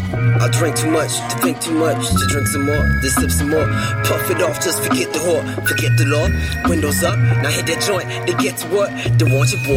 I drink too much, to think too much, to drink some more, then sip some more. Puff it off, just forget the whore, forget the law. Windows up, now hit that joint, they get to what? They want you, boy.